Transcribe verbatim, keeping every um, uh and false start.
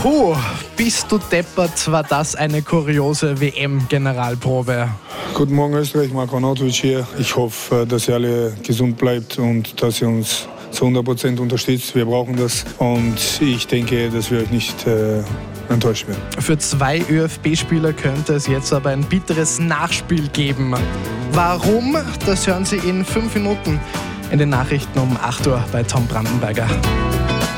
Puh, bist du deppert, war das eine kuriose W M-Generalprobe. Guten Morgen Österreich, Marko Arnautovic hier. Ich hoffe, dass ihr alle gesund bleibt und dass ihr uns zu hundert Prozent unterstützt. Wir brauchen das und ich denke, dass wir euch nicht äh, enttäuschen werden. Für zwei ÖFB-Spieler könnte es jetzt aber ein bitteres Nachspiel geben. Warum? Das hören Sie in fünf Minuten in den Nachrichten um acht Uhr bei Tom Brandenberger.